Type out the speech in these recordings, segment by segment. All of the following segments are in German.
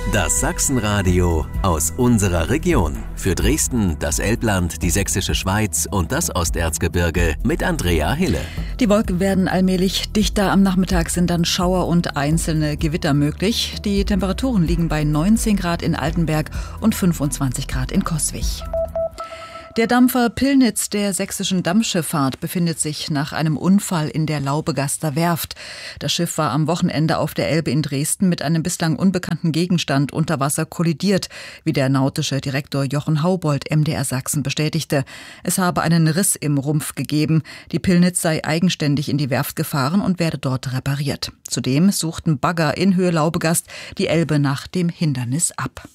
Das Sachsenradio aus unserer Region. Für Dresden, das Elbland, die Sächsische Schweiz und das Osterzgebirge mit Andrea Hille. Die Wolken werden allmählich dichter. Am Nachmittag sind dann Schauer und einzelne Gewitter möglich. Die Temperaturen liegen bei 19 Grad in Altenberg und 25 Grad in Coswig. Der Dampfer Pillnitz der sächsischen Dampfschifffahrt befindet sich nach einem Unfall in der Laubegaster Werft. Das Schiff war am Wochenende auf der Elbe in Dresden mit einem bislang unbekannten Gegenstand unter Wasser kollidiert, wie der nautische Direktor Jochen Haubold MDR Sachsen bestätigte. Es habe einen Riss im Rumpf gegeben. Die Pillnitz sei eigenständig in die Werft gefahren und werde dort repariert. Zudem suchten Bagger in Höhe Laubegast die Elbe nach dem Hindernis ab.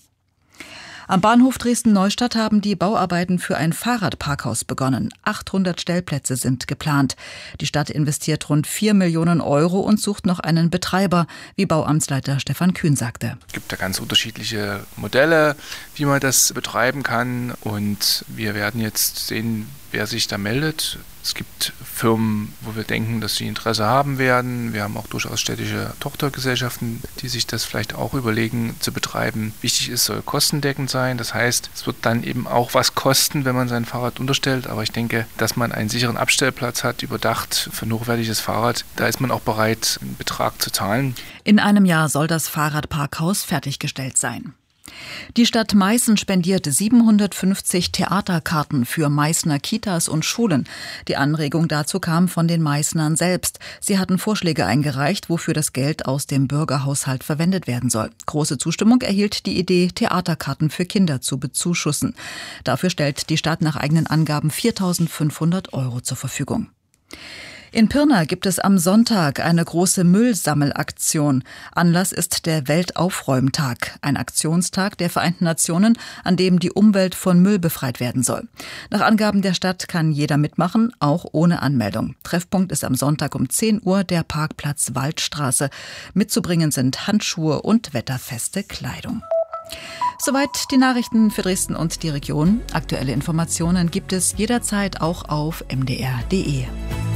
Am Bahnhof Dresden-Neustadt haben die Bauarbeiten für ein Fahrradparkhaus begonnen. 800 Stellplätze sind geplant. Die Stadt investiert rund 4 Millionen Euro und sucht noch einen Betreiber, wie Bauamtsleiter Stefan Kühn sagte. Es gibt da ganz unterschiedliche Modelle, wie man das betreiben kann. Und wir werden jetzt sehen, wer sich da meldet. Es gibt Firmen, wo wir denken, dass sie Interesse haben werden. Wir haben auch durchaus städtische Tochtergesellschaften, die sich das vielleicht auch überlegen zu betreiben. Wichtig ist, soll kostendeckend sein. Das heißt, es wird dann eben auch was kosten, wenn man sein Fahrrad unterstellt. Aber ich denke, dass man einen sicheren Abstellplatz hat, überdacht für ein hochwertiges Fahrrad, da ist man auch bereit, einen Betrag zu zahlen. In einem Jahr soll das Fahrradparkhaus fertiggestellt sein. Die Stadt Meißen spendiert 750 Theaterkarten für Meißner Kitas und Schulen. Die Anregung dazu kam von den Meißnern selbst. Sie hatten Vorschläge eingereicht, wofür das Geld aus dem Bürgerhaushalt verwendet werden soll. Große Zustimmung erhielt die Idee, Theaterkarten für Kinder zu bezuschussen. Dafür stellt die Stadt nach eigenen Angaben 4.500 Euro zur Verfügung. In Pirna gibt es am Sonntag eine große Müllsammelaktion. Anlass ist der Weltaufräumtag, ein Aktionstag der Vereinten Nationen, an dem die Umwelt von Müll befreit werden soll. Nach Angaben der Stadt kann jeder mitmachen, auch ohne Anmeldung. Treffpunkt ist am Sonntag um 10 Uhr der Parkplatz Waldstraße. Mitzubringen sind Handschuhe und wetterfeste Kleidung. Soweit die Nachrichten für Dresden und die Region. Aktuelle Informationen gibt es jederzeit auch auf mdr.de.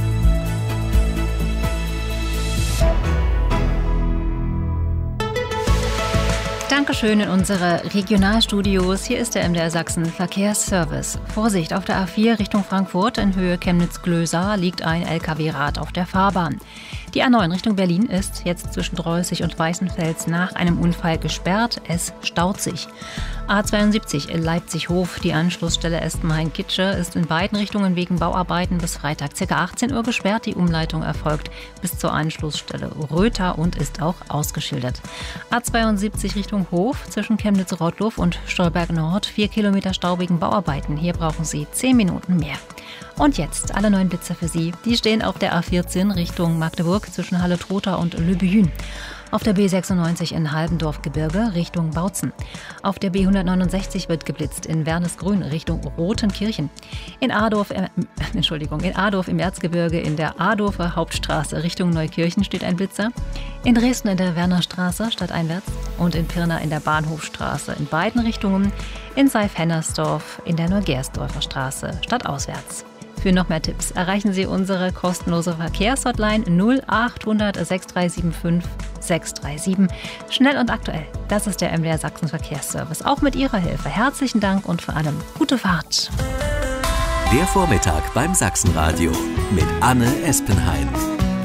Dankeschön in unsere Regionalstudios. Hier ist der MDR Sachsen Verkehrsservice. Vorsicht, auf der A4 Richtung Frankfurt in Höhe Chemnitz-Glösa liegt ein LKW-Rad auf der Fahrbahn. Die A9 Richtung Berlin ist jetzt zwischen Dreußig und Weißenfels nach einem Unfall gesperrt. Es staut sich. A72 Leipzig-Hof, die Anschlussstelle Espenhain-Kitsche, ist in beiden Richtungen wegen Bauarbeiten bis Freitag ca. 18 Uhr gesperrt. Die Umleitung erfolgt bis zur Anschlussstelle Röther und ist auch ausgeschildert. A72 Richtung Hof zwischen Chemnitz-Rottlow und Stolberg Nord, 4 Kilometer staubigen Bauarbeiten. Hier brauchen Sie 10 Minuten mehr. Und jetzt alle neuen Blitzer für Sie. Die stehen auf der A14 Richtung Magdeburg zwischen Halle-Trotha und Lübben. Auf der B96 in Halbendorf-Gebirge Richtung Bautzen. Auf der B169 wird geblitzt in Wernesgrün Richtung Rotenkirchen. In Adorf im Erzgebirge in der Adorfer Hauptstraße Richtung Neukirchen steht ein Blitzer. In Dresden in der Wernerstraße stadteinwärts und in Pirna in der Bahnhofstraße in beiden Richtungen. In Seif-Hennersdorf in der Neugersdorfer Straße stadtauswärts. Für noch mehr Tipps erreichen Sie unsere kostenlose Verkehrshotline 0800 6375 637. Schnell und aktuell. Das ist der MDR Sachsen Verkehrsservice. Auch mit Ihrer Hilfe. Herzlichen Dank und vor allem gute Fahrt. Der Vormittag beim Sachsenradio mit Anne Espenhain.